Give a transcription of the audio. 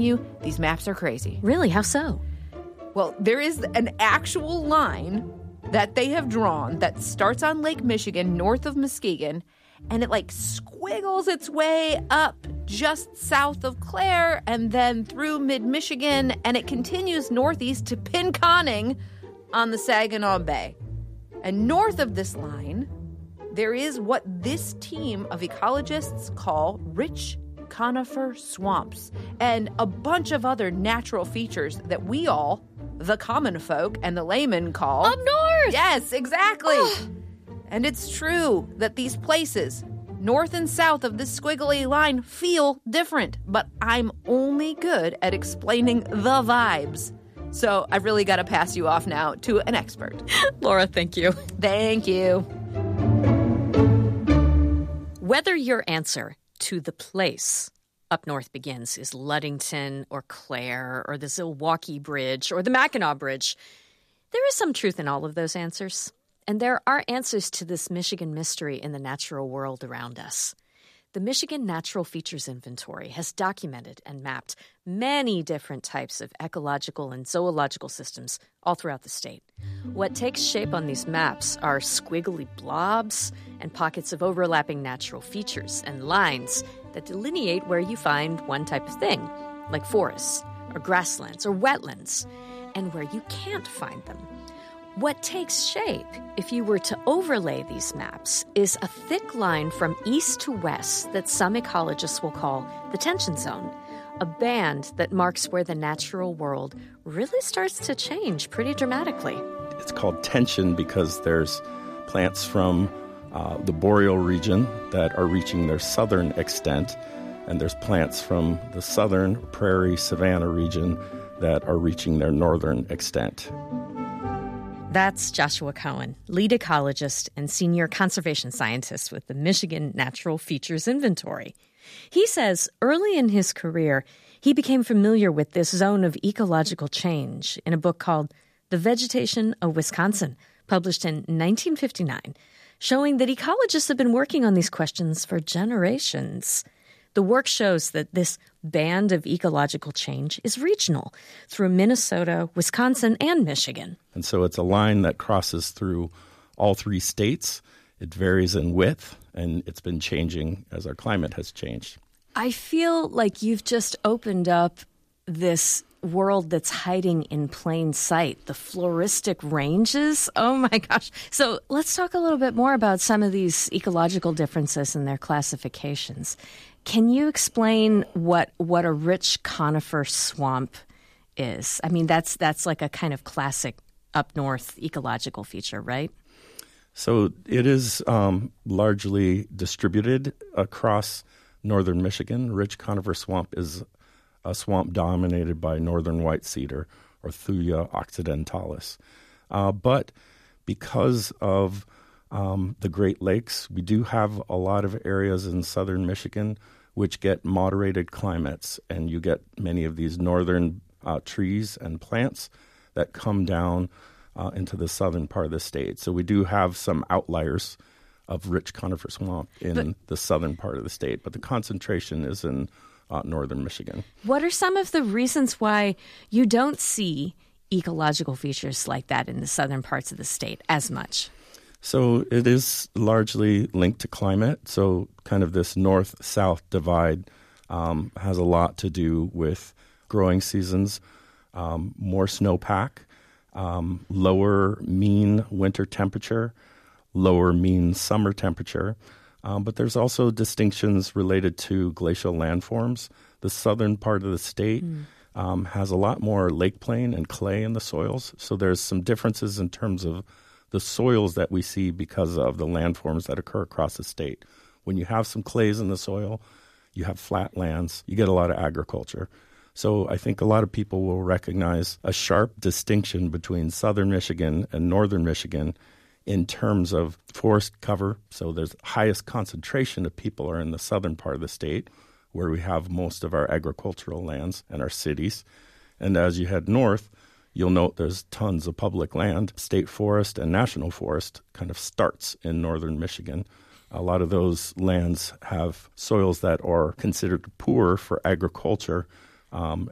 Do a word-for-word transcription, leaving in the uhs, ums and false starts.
you, these maps are crazy. Really? How so? Well, there is an actual line that they have drawn that starts on Lake Michigan, north of Muskegon, and it like squiggles its way up just south of Clare and then through mid-Michigan, and it continues northeast to Pinconning on the Saginaw Bay. And north of this line, there is what this team of ecologists call rich conifer swamps and a bunch of other natural features that we all, the common folk and the laymen, call up north. Yes, exactly. And it's true that these places, north and south of this squiggly line, feel different, but I'm only good at explaining the vibes. So I've really got to pass you off now to an expert. Laura, thank you. Thank you. Whether your answer to the place up north begins is Ludington or Clare or the Zilwaukee Bridge or the Mackinac Bridge, there is some truth in all of those answers. And there are answers to this Michigan mystery in the natural world around us. The Michigan Natural Features Inventory has documented and mapped many different types of ecological and zoological systems all throughout the state. What takes shape on these maps are squiggly blobs and pockets of overlapping natural features and lines that delineate where you find one type of thing, like forests or grasslands or wetlands, and where you can't find them. What takes shape, if you were to overlay these maps, is a thick line from east to west that some ecologists will call the tension zone, a band that marks where the natural world really starts to change pretty dramatically. It's called tension because there's plants from uh, the boreal region that are reaching their southern extent, and there's plants from the southern prairie savanna region that are reaching their northern extent. That's Joshua Cohen, lead ecologist and senior conservation scientist with the Michigan Natural Features Inventory. He says early in his career, he became familiar with this zone of ecological change in a book called The Vegetation of Wisconsin, published in nineteen fifty-nine, showing that ecologists have been working on these questions for generations. The work shows that this band of ecological change is regional through Minnesota, Wisconsin, and Michigan. And so it's a line that crosses through all three states. It varies in width, and it's been changing as our climate has changed. I feel like you've just opened up this world that's hiding in plain sight, the floristic ranges. Oh, my gosh. So let's talk a little bit more about some of these ecological differences and their classifications. Can you explain what what a rich conifer swamp is? I mean, that's that's like a kind of classic up north ecological feature, right? So it is um, largely distributed across northern Michigan. Rich conifer swamp is a swamp dominated by northern white cedar, or Thuya occidentalis. Uh, but because of um, the Great Lakes, we do have a lot of areas in southern Michigan which get moderated climates, and you get many of these northern uh, trees and plants that come down uh, into the southern part of the state. So we do have some outliers of rich conifer swamp in but, the southern part of the state, but the concentration is in uh, northern Michigan. What are some of the reasons why you don't see ecological features like that in the southern parts of the state as much? So it is largely linked to climate. So kind of this north-south divide um, has a lot to do with growing seasons, um, more snowpack, um, lower mean winter temperature, lower mean summer temperature. Um, but there's also distinctions related to glacial landforms. The southern part of the state mm. um, has a lot more lake plain and clay in the soils. So there's some differences in terms of the soils that we see because of the landforms that occur across the state. When you have some clays in the soil, you have flat lands, you get a lot of agriculture. So I think a lot of people will recognize a sharp distinction between southern Michigan and northern Michigan in terms of forest cover. So there's highest concentration of people are in the southern part of the state, where we have most of our agricultural lands and our cities. And as you head north, you'll note there's tons of public land. State forest and national forest kind of starts in northern Michigan. A lot of those lands have soils that are considered poor for agriculture, um,